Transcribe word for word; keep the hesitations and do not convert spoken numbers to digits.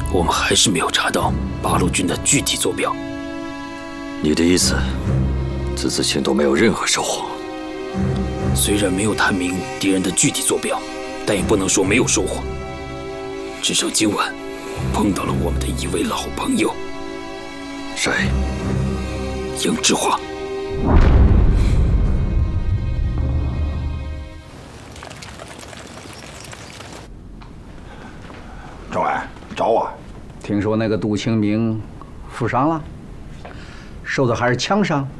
我们还是没有查到八路军的具体坐标。 你的意思，此次行动没有任何收获？ 虽然没有探明敌人的具体坐标，但也不能说没有收获。至少今晚碰到了我们的一位老朋友。 谁？ 杨志华。 政委，找我。 听说那个杜清明负伤了，受的还是枪伤。